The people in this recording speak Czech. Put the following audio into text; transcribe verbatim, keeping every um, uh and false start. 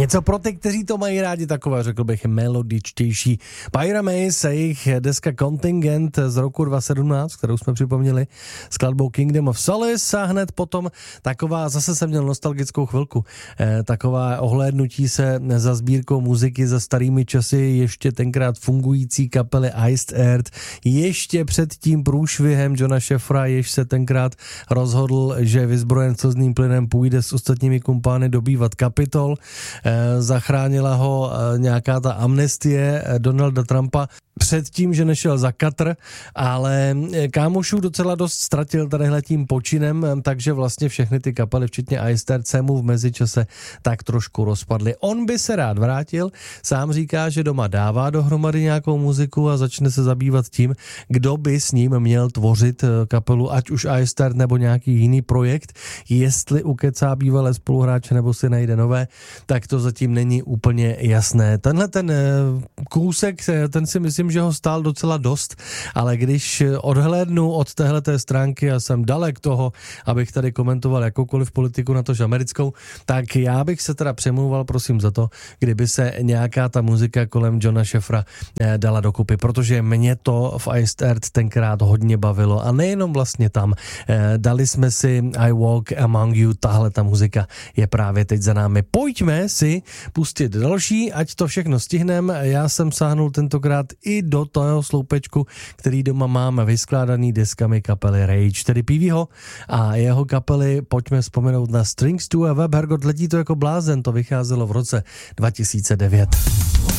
Něco pro ty, kteří to mají rádi, takové, řekl bych, melodičtější. Pyramids a jejich deska Contingent z roku dva tisíce sedmnáct, kterou jsme připomněli skladbou Kingdom of Solace, a hned potom taková, zase jsem měl nostalgickou chvilku, eh, taková ohlédnutí se za sbírkou muziky za starými časy, ještě tenkrát fungující kapely Iced Earth, ještě před tím průšvihem Johna Scheffera, jež se tenkrát rozhodl, že vyzbrojen slzným plynem půjde s ostatními kumpány dobývat Kapitol. Eh, zachránila ho eh, nějaká ta amnestie eh, Donalda Trumpa před tím, že nešel za Katr, ale kámošů docela dost ztratil tadyhle tím počinem, takže vlastně všechny ty kapely, včetně Iced Earth, se mu v mezičase tak trošku rozpadly. On by se rád vrátil, sám říká, že doma dává dohromady nějakou muziku a začne se zabývat tím, kdo by s ním měl tvořit kapelu, ať už Iced Earth nebo nějaký jiný projekt, jestli ukecá bývalé spoluhráče nebo si najde nové, tak to zatím není úplně jasné. Tenhle ten kousek, ten si myslím, že ho stál docela dost, ale když odhlédnu od téhleté stránky a jsem dalek toho, abych tady komentoval jakoukoliv politiku, natož americkou, tak já bych se teda přemlouval, prosím za to, kdyby se nějaká ta muzika kolem Johna Scheffera eh, dala dokupy, protože mě to v Iced Earth tenkrát hodně bavilo a nejenom vlastně tam. Eh, dali jsme si I Walk Among You, tahle ta muzika je právě teď za námi. Pojďme si pustit další, ať to všechno stihneme. Já jsem sáhnul tentokrát i do toho sloupečku, který doma máme vyskládaný deskami kapely Rage, tedy P V ho a jeho kapely. Pojďme vzpomenout na Strings to a Web. Hergot, letí to jako blázen, to vycházelo v roce dva tisíce devět.